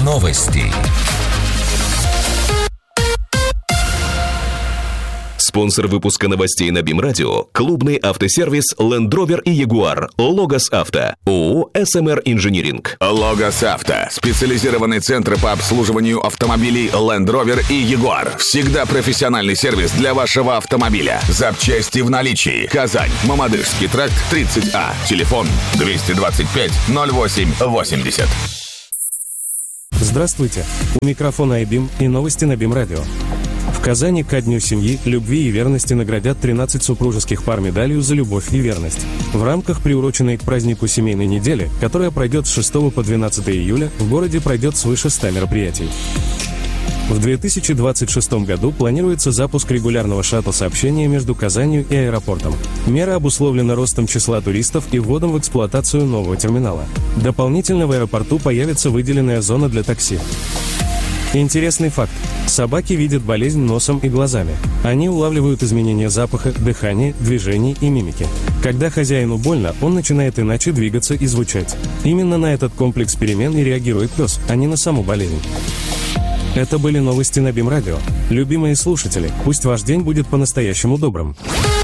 Новости. Спонсор выпуска новостей на БИМ Радио – клубный автосервис Land Rover и Jaguar. Логос Авто. ООО «СМР Инжиниринг». Логос Авто. Специализированный центр по обслуживанию автомобилей Land Rover и Jaguar. Всегда профессиональный сервис для вашего автомобиля. Запчасти в наличии. Казань. Мамадышский тракт, 30А. Телефон 225 08 80. Здравствуйте. У микрофона iBIM и новости на БИМ Радио. В Казани ко Дню семьи, любви и верности наградят 13 супружеских пар медалью за любовь и верность. В рамках приуроченной к празднику семейной недели, которая пройдет с 6 по 12 июля, в городе пройдет свыше 100 мероприятий. В 2026 году планируется запуск регулярного шаттл-сообщения между Казанью и аэропортом. Мера обусловлена ростом числа туристов и вводом в эксплуатацию нового терминала. Дополнительно в аэропорту появится выделенная зона для такси. Интересный факт. Собаки видят болезнь носом и глазами. Они улавливают изменения запаха, дыхания, движений и мимики. Когда хозяину больно, он начинает иначе двигаться и звучать. Именно на этот комплекс перемен и реагирует пес, а не на саму болезнь. Это были новости на БИМ Радио. Любимые слушатели, пусть ваш день будет по-настоящему добрым.